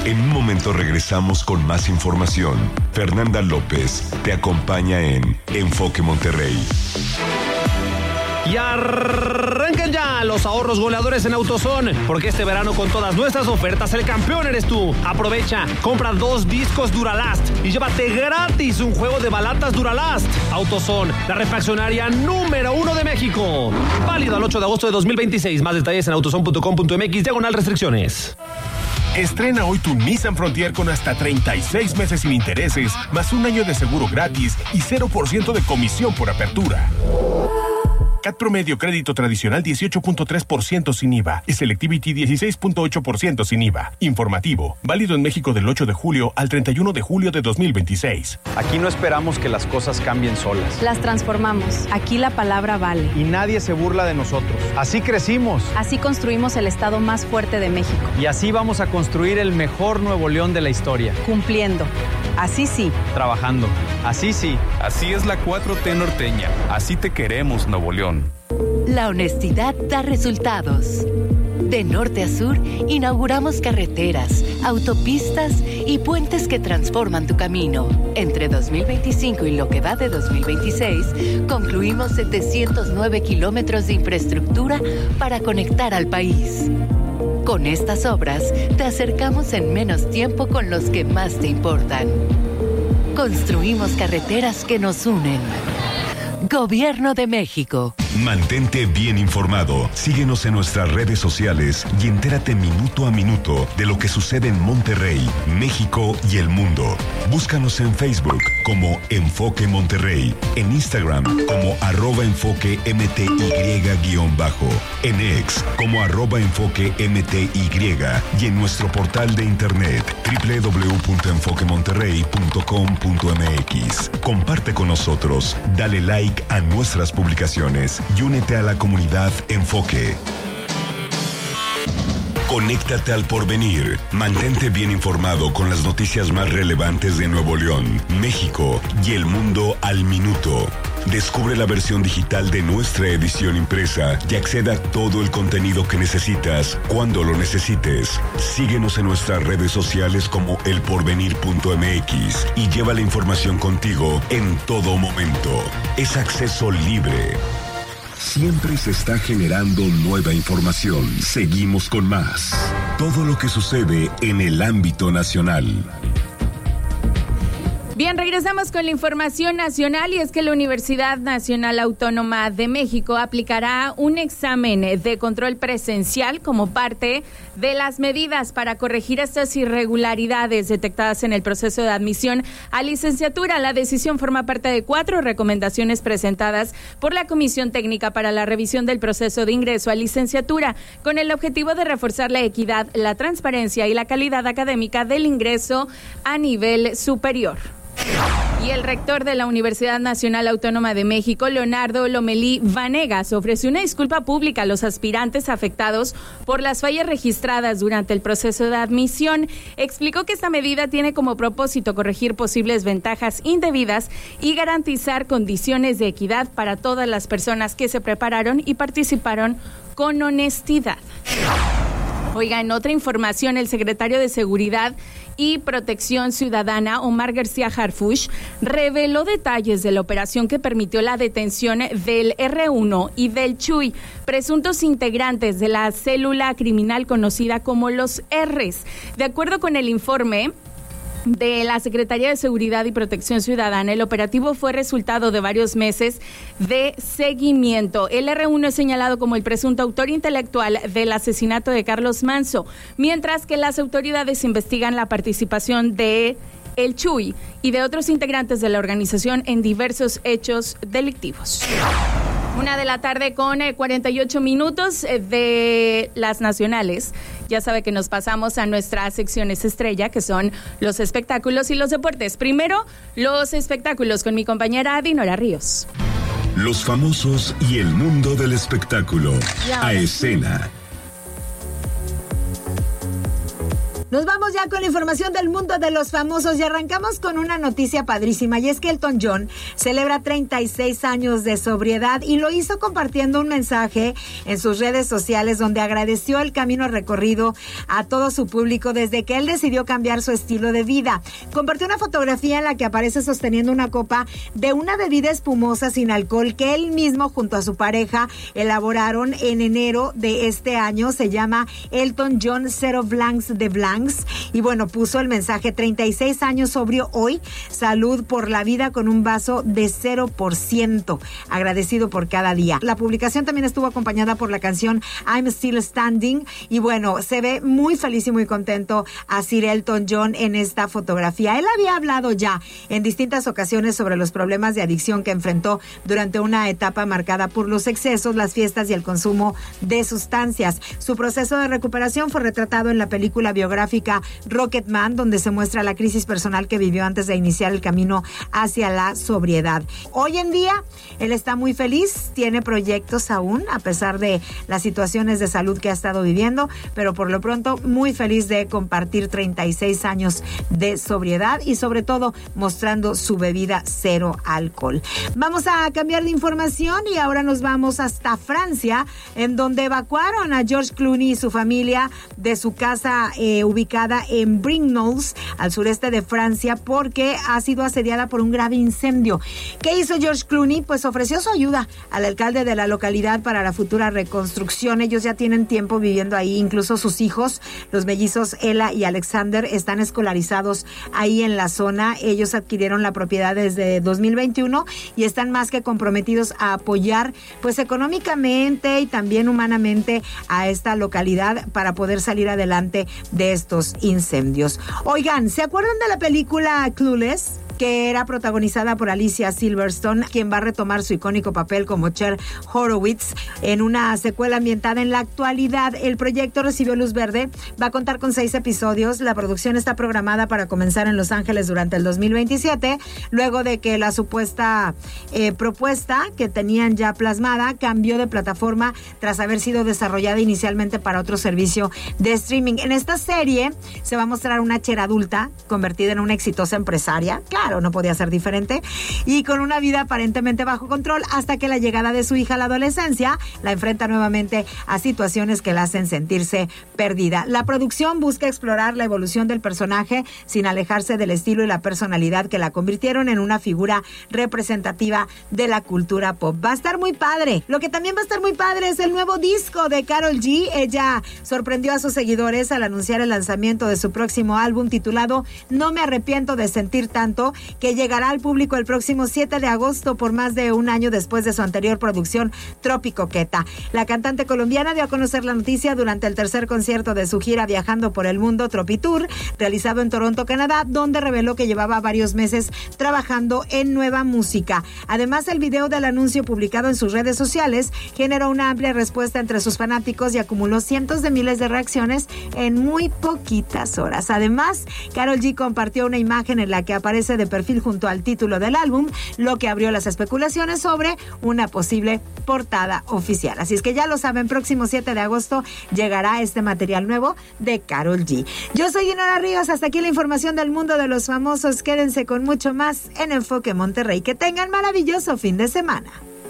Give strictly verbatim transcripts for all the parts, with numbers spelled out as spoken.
En un momento regresamos con más información. Fernanda López te acompaña en Enfoque Monterrey. Y arrancan ya los ahorros goleadores en AutoZone, porque este verano con todas nuestras ofertas el campeón eres tú. Aprovecha, compra dos discos Duralast y llévate gratis un juego de balatas Duralast. AutoZone, la refaccionaria número uno de México. Válido al ocho de agosto de dos mil veintiséis. Más detalles en autozone punto com punto m x, diagonal restricciones. Estrena hoy tu Nissan Frontier con hasta treinta y seis meses sin intereses, más un año de seguro gratis y cero por ciento de comisión por apertura. C A T promedio crédito tradicional dieciocho punto tres por ciento sin I V A y Selectivity dieciséis punto ocho por ciento sin I V A. Informativo, válido en México del ocho de julio al treinta y uno de julio de dos mil veintiséis. Aquí no esperamos que las cosas cambien solas. Las transformamos. Aquí la palabra vale. Y nadie se burla de nosotros. Así crecimos. Así construimos el estado más fuerte de México. Y así vamos a construir el mejor Nuevo León de la historia. Cumpliendo. Así sí. Trabajando. Así sí. Así es la cuatro T norteña. Así te queremos, Nuevo León. La honestidad da resultados. De norte a sur, inauguramos carreteras, autopistas y puentes que transforman tu camino. Entre dos mil veinticinco y lo que va de dos mil veintiséis, concluimos setecientos nueve kilómetros de infraestructura para conectar al país. Con estas obras, te acercamos en menos tiempo con los que más te importan. Construimos carreteras que nos unen. Gobierno de México. Mantente bien informado. Síguenos en nuestras redes sociales y entérate minuto a minuto de lo que sucede en Monterrey, México y el mundo. Búscanos en Facebook como Enfoque Monterrey, en Instagram como arroba enfoque mty guión bajo, en X como arroba enfoque mty y en nuestro portal de internet doble u doble u doble u punto enfoque monterrey punto com punto m x. Comparte con nosotros, dale like a nuestras publicaciones y únete a la comunidad Enfoque. Conéctate al porvenir. Mantente bien informado con las noticias más relevantes de Nuevo León, México y el mundo al minuto. Descubre la versión digital de nuestra edición impresa y acceda a todo el contenido que necesitas cuando lo necesites. Síguenos en nuestras redes sociales como el porvenir punto m x y lleva la información contigo en todo momento. Es acceso libre. Siempre se está generando nueva información. Seguimos con más. Todo lo que sucede en el ámbito nacional. Bien, regresamos con la información nacional y es que la Universidad Nacional Autónoma de México aplicará un examen de control presencial como parte de las medidas para corregir estas irregularidades detectadas en el proceso de admisión a licenciatura. La decisión forma parte de cuatro recomendaciones presentadas por la Comisión Técnica para la Revisión del Proceso de Ingreso a Licenciatura, con el objetivo de reforzar la equidad, la transparencia y la calidad académica del ingreso a nivel superior. Y el rector de la Universidad Nacional Autónoma de México, Leonardo Lomelí Vanegas, ofreció una disculpa pública a los aspirantes afectados por las fallas registradas durante el proceso de admisión. Explicó que esta medida tiene como propósito corregir posibles ventajas indebidas y garantizar condiciones de equidad para todas las personas que se prepararon y participaron con honestidad. Oiga, en otra información, el secretario de Seguridad y Protección Ciudadana, Omar García Harfuch, reveló detalles de la operación que permitió la detención del erre uno y del Chuy, presuntos integrantes de la célula criminal conocida como los R's. De acuerdo con el informe de la Secretaría de Seguridad y Protección Ciudadana, el operativo fue resultado de varios meses de seguimiento. El erre uno es señalado como el presunto autor intelectual del asesinato de Carlos Manso, mientras que las autoridades investigan la participación de el Chuy y de otros integrantes de la organización en diversos hechos delictivos. Una de la tarde con cuarenta y ocho minutos de las nacionales. Ya sabe que nos pasamos a nuestras secciones estrella, que son los espectáculos y los deportes. Primero, los espectáculos con mi compañera Dinora Ríos. Los famosos y el mundo del espectáculo. A escena. Nos vamos ya con la información del mundo de los famosos y arrancamos con una noticia padrísima, y es que Elton John celebra treinta y seis años de sobriedad y lo hizo compartiendo un mensaje en sus redes sociales donde agradeció el camino recorrido a todo su público desde que él decidió cambiar su estilo de vida. Compartió una fotografía en la que aparece sosteniendo una copa de una bebida espumosa sin alcohol que él mismo junto a su pareja elaboraron en enero de este año. Se llama Elton John Zero Blanks de Blanks. Y bueno, puso el mensaje: treinta y seis años sobrio hoy, salud por la vida con un vaso de cero por ciento, agradecido por cada día. La publicación también estuvo acompañada por la canción I'm Still Standing y bueno, se ve muy feliz y muy contento a Sir Elton John en esta fotografía. Él había hablado ya en distintas ocasiones sobre los problemas de adicción que enfrentó durante una etapa marcada por los excesos, las fiestas y el consumo de sustancias. Su proceso de recuperación fue retratado en la película biográfica Rocketman, donde se muestra la crisis personal que vivió antes de iniciar el camino hacia la sobriedad. Hoy en día, él está muy feliz, tiene proyectos aún, a pesar de las situaciones de salud que ha estado viviendo, pero por lo pronto muy feliz de compartir treinta y seis años de sobriedad y sobre todo mostrando su bebida cero alcohol. Vamos a cambiar de información y ahora nos vamos hasta Francia, en donde evacuaron a George Clooney y su familia de su casa eh, ubicada en Brignoles, al sureste de Francia, porque ha sido asediada por un grave incendio. ¿Qué hizo George Clooney? Pues ofreció su ayuda al alcalde de la localidad para la futura reconstrucción. Ellos ya tienen tiempo viviendo ahí, incluso sus hijos, los mellizos Ella y Alexander, están escolarizados ahí en la zona. Ellos adquirieron la propiedad desde dos mil veintiuno y están más que comprometidos a apoyar, pues económicamente y también humanamente, a esta localidad para poder salir adelante de estos incendios. Oigan, ¿se acuerdan de la película Clueless?, que era protagonizada por Alicia Silverstone, quien va a retomar su icónico papel como Cher Horowitz en una secuela ambientada en la actualidad? El proyecto recibió luz verde, va a contar con seis episodios. La producción está programada para comenzar en Los Ángeles durante el dos mil veintisiete, luego de que la supuesta eh, propuesta que tenían ya plasmada cambió de plataforma tras haber sido desarrollada inicialmente para otro servicio de streaming. En esta serie se va a mostrar una Cher adulta convertida en una exitosa empresaria, claro, no podía ser diferente, y con una vida aparentemente bajo control, hasta que la llegada de su hija a la adolescencia la enfrenta nuevamente a situaciones que la hacen sentirse perdida. La producción busca explorar la evolución del personaje sin alejarse del estilo y la personalidad que la convirtieron en una figura representativa de la cultura pop. Va a estar muy padre. Lo que también va a estar muy padre es el nuevo disco de Karol G. Ella sorprendió a sus seguidores al anunciar el lanzamiento de su próximo álbum titulado No me arrepiento de sentir tanto, que llegará al público el próximo siete de agosto, por más de un año después de su anterior producción Tropicoqueta. La cantante colombiana dio a conocer la noticia durante el tercer concierto de su gira Viajando por el Mundo Tropitour, realizado en Toronto, Canadá, donde reveló que llevaba varios meses trabajando en nueva música. Además, el video del anuncio publicado en sus redes sociales generó una amplia respuesta entre sus fanáticos y acumuló cientos de miles de reacciones en muy poquitas horas. Además, Karol G compartió una imagen en la que aparece de perfil junto al título del álbum, lo que abrió las especulaciones sobre una posible portada oficial. Así es que ya lo saben, próximo siete de agosto llegará este material nuevo de Karol G. Yo soy Dinora Ríos, hasta aquí la información del mundo de los famosos. Quédense con mucho más en Enfoque Monterrey. Que tengan maravilloso fin de semana.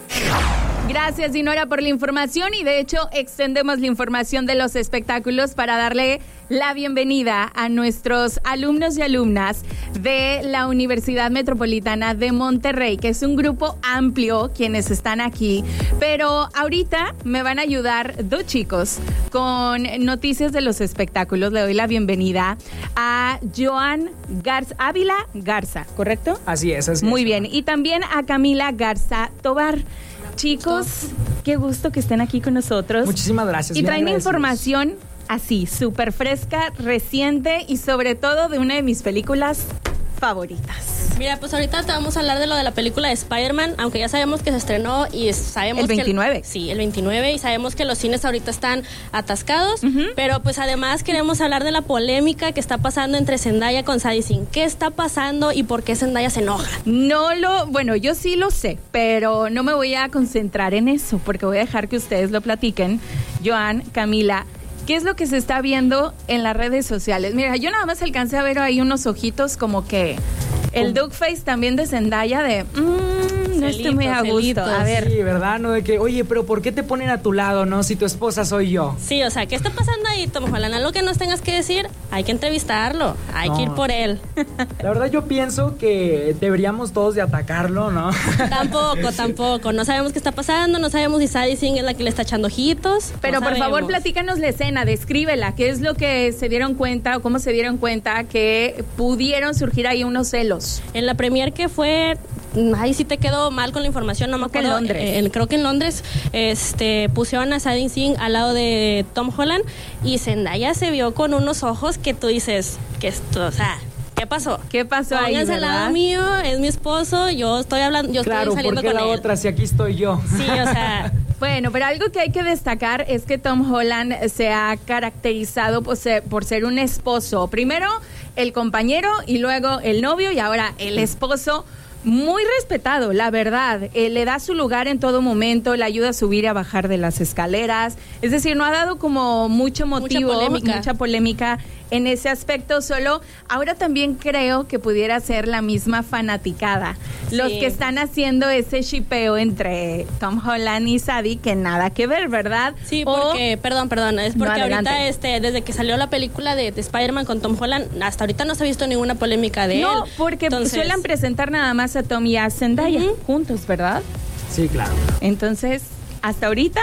Gracias, Dinora, por la información, y de hecho extendemos la información de los espectáculos para darle la bienvenida a nuestros alumnos y alumnas de la Universidad Metropolitana de Monterrey, que es un grupo amplio quienes están aquí, pero ahorita me van a ayudar dos chicos con noticias de los espectáculos. Le doy la bienvenida a Joan Garza, Ávila Garza, ¿correcto? Así es, así Muy es. bien, y también a Camila Garza Tobar. Chicos, qué gusto que estén aquí con nosotros. Muchísimas gracias. Y traen información así, súper fresca, reciente y sobre todo de una de mis películas favoritas. Mira, pues ahorita te vamos a hablar de lo de la película de Spider-Man, aunque ya sabemos que se estrenó y sabemos el veintinueve. Que, sí, el veintinueve, y sabemos que los cines ahorita están atascados, uh-huh. pero pues además queremos hablar de la polémica que está pasando entre Zendaya con Sadie Sink. ¿Qué está pasando y por qué Zendaya se enoja? No lo, bueno, yo sí lo sé, pero no me voy a concentrar en eso porque voy a dejar que ustedes lo platiquen. Joan, Camila, ¿Qué es lo que se está viendo en las redes sociales? Mira, yo nada más alcancé a ver ahí unos ojitos como que el duck face también de Zendaya de mmm, no estoy muy a gusto. Celitos. A ver. Sí, ¿verdad? No de que, oye, pero ¿por qué te ponen a tu lado, no? Si tu esposa soy yo. Sí, o sea, ¿qué está pasando ahí, Tom Holland? Algo que nos tengas que decir, hay que entrevistarlo, hay No. que ir por él. La verdad yo pienso que deberíamos todos de atacarlo, ¿no? Tampoco, tampoco. No sabemos qué está pasando, no sabemos si Sadie Singh es la que le está echando ojitos. Pero no por favor, sabemos. platícanos la escena, descríbela. ¿Qué es lo que se dieron cuenta o cómo se dieron cuenta que pudieron surgir ahí unos celos? En la premier que fue, ahí sí te quedó mal con la información, no me Creo que acuerdo. en Londres. Eh, en- creo que en Londres este, pusieron a Sadie Singh al lado de Tom Holland y Zendaya se vio con unos ojos que tú dices, que esto, o sea, ¿qué pasó? ¿Qué pasó ahí, Pónganse al verdad? lado mío, es mi esposo, yo estoy hablando, yo Claro, estoy ¿por saliendo qué con la él. otra si aquí estoy yo? Sí, o sea, Bueno, pero algo que hay que destacar es que Tom Holland se ha caracterizado por ser, por ser un esposo. Primero el compañero y luego el novio y ahora el esposo. Muy respetado, la verdad. Eh, le da su lugar en todo momento, le ayuda a subir y a bajar de las escaleras. Es decir, no ha dado como mucho motivo, Mucha polémica. mucha polémica en ese aspecto. Solo ahora también creo que pudiera ser la misma fanaticada. Los Sí. que están haciendo ese shipeo entre Tom Holland y Sadie, que nada que ver, ¿verdad? sí, O- porque, perdón, perdón, es No, porque adelante. ahorita, este, desde que salió la película de, de Spider-Man con Tom Holland, hasta ahorita no se ha visto ninguna polémica de No, él. porque Entonces, suelen presentar nada más a Tom y a Zendaya Ujú. juntos, ¿verdad? Sí, claro. Entonces, hasta ahorita,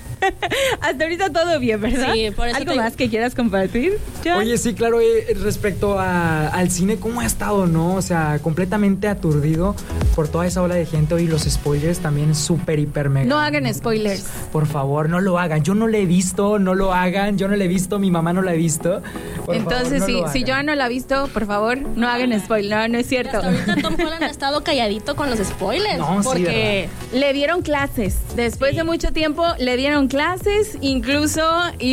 hasta ahorita todo bien, ¿verdad? Sí, por eso ¿Algo te- más que quieras compartir, John? Oye, sí, claro, eh, respecto a- al cine, ¿cómo ha estado, no? O sea, completamente aturdido por toda esa ola de gente. Oye, los spoilers también súper, hiper, mega. No hagan spoilers. Por favor, no lo hagan. Yo no lo he visto, no lo hagan. Yo no lo he visto, mi mamá no la ha visto. Por Entonces, favor, no si, lo si hagan. Joan no la ha visto, por favor, no hagan spoiler. No, no es cierto. hasta ahorita Tom Holland ha estado calladito con los spoilers. No, sí, porque Le dieron clases. Después Sí. de mucho tiempo le dieron clases. Incluso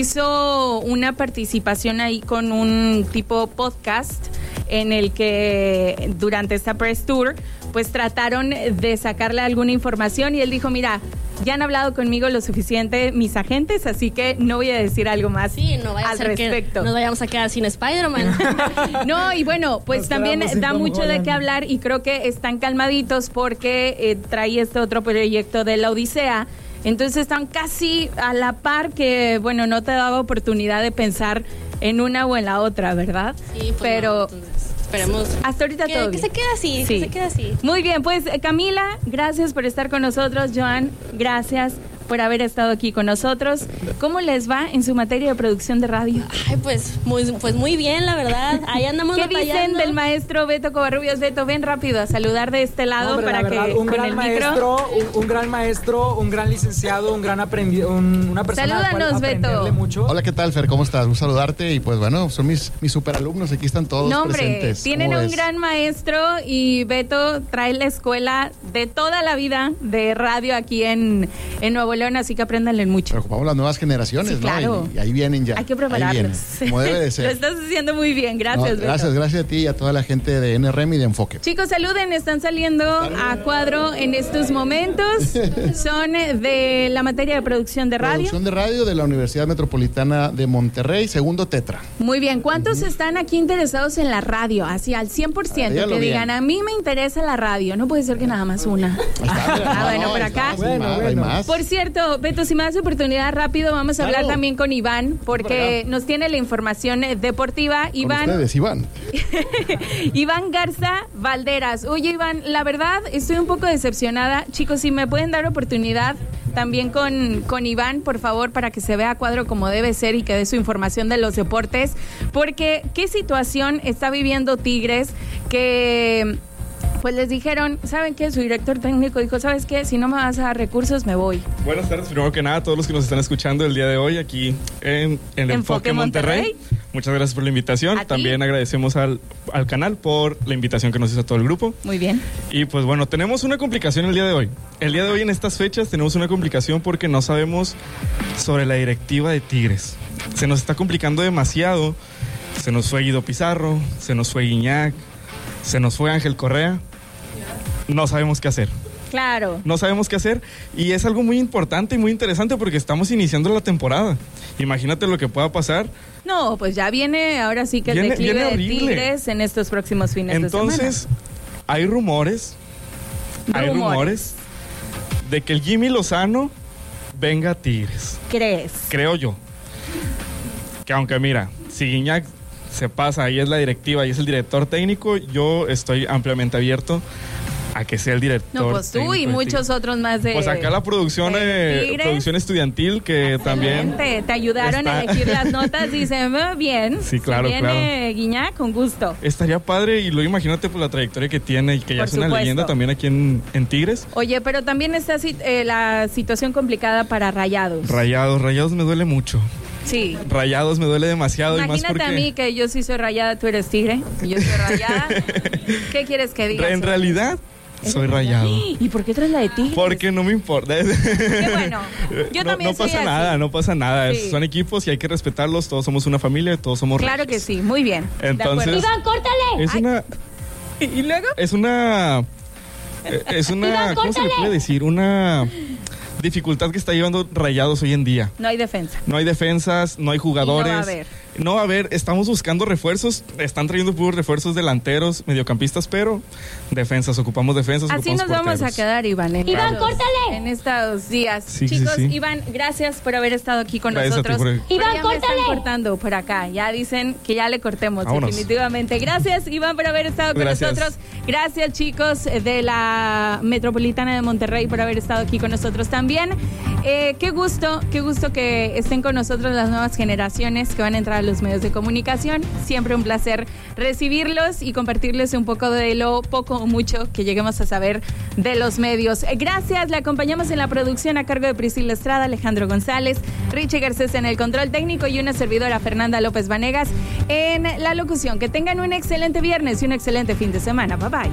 hizo una participación ahí con un tipo podcast en el que durante esta press tour pues trataron de sacarle alguna información y él dijo, mira, ya han hablado conmigo lo suficiente mis agentes, así que no voy a decir algo más sí, no vaya a al ser respecto. que nos vayamos a quedar sin Spider-Man. No, y bueno, pues Nos también quedamos sin da Tom mucho de Holland. qué hablar y creo que están calmaditos porque eh, trae este otro proyecto de la Odisea. Entonces están casi a la par que, bueno, no te daba oportunidad de pensar en una o en la otra, ¿verdad? Sí, pues Pero no, entonces, esperemos hasta ahorita que, todo que bien. se quede así, Sí. que se quede así. Muy bien, pues eh, Camila, gracias por estar con nosotros. Joan, gracias por haber estado aquí con nosotros. ¿Cómo les va en su materia de producción de radio? Ay, pues muy, pues muy bien, la verdad. Ahí andamos ¿Qué dicen batallando. del maestro Beto Covarrubias? Beto, ven rápido a saludar de este lado No, hombre, para la verdad, que un con gran el maestro, micro. un, un gran maestro, un gran licenciado, un gran aprendido, un- una persona a la cual Salúdanos, Beto. aprenderle mucho. Hola, ¿qué tal, Fer? ¿Cómo estás? Un saludarte y pues bueno, son mis, mis superalumnos, aquí están todos No, hombre, presentes. tienen ¿Cómo un ves? gran maestro y Beto trae la escuela de toda la vida de radio aquí en, en Nuevo León, así que apréndanle mucho. Preocupamos las nuevas generaciones, Sí, claro. ¿no? Y, y ahí vienen ya. Hay que ahí prepararlos. vienen, como debe de Lo ser. estás haciendo muy bien, gracias, No, Beto. gracias, gracias a ti y a toda la gente de N R M y de Enfoque. Chicos, saluden, están saliendo a cuadro en estos momentos. Son eh, de la materia de producción de radio. Producción de radio de la Universidad Metropolitana de Monterrey, segundo Tetra. Muy bien, ¿cuántos están aquí interesados en la radio? Así al cien por ciento, Dígalo que digan, bien. a mí me interesa la radio. No puede ser que nada más una. Ah, bueno, por acá. Hay Bueno, más, hay bueno. más. Por cierto, Beto, si me das oportunidad rápido, vamos a hablar Claro. también con Iván, porque nos tiene la información eh, deportiva. Con Iván, ustedes, Iván. Iván Garza Valderas. Oye, Iván, la verdad, estoy un poco decepcionada. Chicos, si me pueden dar oportunidad también con, con Iván, por favor, para que se vea a cuadro como debe ser y que dé su información de los deportes. Porque, ¿qué situación está viviendo Tigres que... Pues les dijeron, ¿saben qué? Su director técnico dijo, ¿sabes qué? Si no me vas a dar recursos, me voy. Buenas tardes, primero que nada, a todos los que nos están escuchando el día de hoy aquí en, en Enfoque Enfoque Monterrey. Monterrey. Muchas gracias por la invitación. ¿A ti? También agradecemos al, al canal por la invitación que nos hizo todo el grupo. Muy bien. Y pues bueno, tenemos una complicación el día de hoy. El día de hoy en estas fechas tenemos una complicación porque no sabemos sobre la directiva de Tigres. Se nos está complicando demasiado. Se nos fue Guido Pizarro, se nos fue Guiñac, se nos fue Ángel Correa. No sabemos qué hacer. Claro. No sabemos qué hacer y es algo muy importante y muy interesante porque estamos iniciando la temporada. Imagínate lo que pueda pasar. No, pues ya viene, ahora sí que el Viene- declive viene de horrible. Tigres en estos próximos fines Entonces, de semana. hay rumores, hay Rumores. rumores de que el Jimmy Lozano venga a Tigres. ¿Crees? Creo yo. Que aunque mira, si Guiñac se pasa y es la directiva y es el director técnico, yo estoy ampliamente abierto a que sea el director No, pues tú técnico y de muchos Tigres. otros más de... Pues acá la producción, de eh, Tigres. producción estudiantil que también... Te, te ayudaron a está- elegir las notas, dicen, "Ah, bien, Sí, claro, si viene Guiñac, con gusto". Estaría padre y luego imagínate por la trayectoria que tiene y que ya Por es una supuesto. leyenda también aquí en, en Tigres. Oye, pero también está si- eh, la situación complicada para Rayados. Rayados, Rayados me duele mucho. Sí. Rayados me duele demasiado y más Imagínate porque a mí que yo sí soy rayada, tú eres tigre, y yo soy rayada. ¿Qué quieres que diga? en realidad soy rayado. ¿Y por qué traes la de tigre? Porque no me importa. Qué bueno. Yo no, también no soy pasa así. nada, no pasa nada. Sí. Son equipos y hay que respetarlos. Todos somos una familia, todos somos Claro reyes. que sí, muy bien. De Entonces- acuerdo. Iván, córtale. Es Ay. una, ¿Y luego? es una, eh, es una, Iván, ¿cómo se le córtale. puede decir? Una dificultad que está llevando Rayados hoy en día. No hay defensa. No hay defensas, no hay jugadores. Y no va a haber. No va a haber, estamos buscando refuerzos, están trayendo puros refuerzos delanteros, mediocampistas, pero defensas, ocupamos defensas, Así ocupamos nos vamos a porteros. quedar, Iván. En Iván, estos- córtale. En estos días. Sí, sí, Chicos, sí. Iván, gracias por haber estado aquí con Gracias a ti nosotros. por- Pero Iván, ya me están córtale. cortando por acá. Ya dicen que ya le cortemos, Vámonos. definitivamente. Gracias, Iván, por haber estado con Gracias. nosotros. Gracias, chicos de la Metropolitana de Monterrey, por haber estado aquí con nosotros también. Eh, qué gusto, qué gusto que estén con nosotros las nuevas generaciones que van a entrar a los medios de comunicación. Siempre un placer recibirlos y compartirles un poco de lo poco o mucho que lleguemos a saber de los medios. Eh, Gracias, le acompañamos en la producción a cargo de Priscila Estrada, Alejandro González, Richie Garcés en el control técnico y una servidora Fernanda López Vanegas en la locución. Que tengan un excelente viernes y un excelente fin de semana. Bye bye.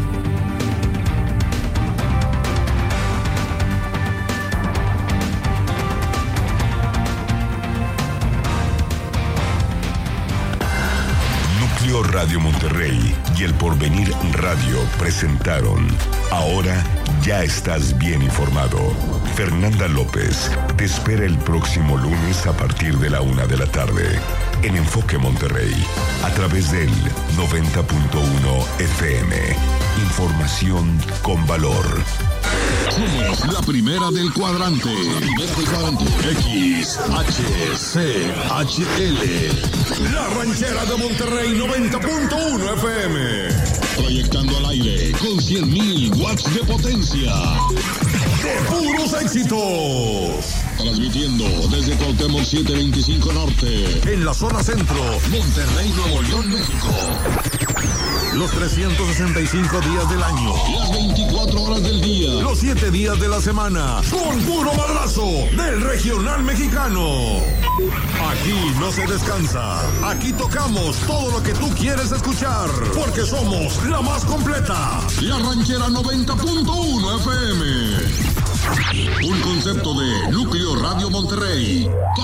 Núcleo Radio Monterrey y El Porvenir Radio presentaron Ahora ya estás bien informado. Fernanda López te espera el próximo lunes a partir de la una de la tarde en Enfoque Monterrey a través del noventa punto uno F M. Información con valor. Somos la primera del cuadrante. Primera del cuadrante. X, H, C, H, L. La Ranchera de Monterrey noventa punto uno F M. Proyectando al aire con cien mil watts de potencia. De puros éxitos. Transmitiendo desde Cuauhtémoc setecientos veinticinco Norte. En la zona centro. Monterrey, Nuevo León, México. Los trescientos sesenta y cinco días del año. Las veinticuatro horas del día. Los siete días de la semana. Con puro madrazo del regional mexicano. Aquí no se descansa. Aquí tocamos todo lo que tú quieres escuchar. Porque somos la más completa. La Ranchera noventa punto uno F M. Un concepto de Núcleo Radio Monterrey.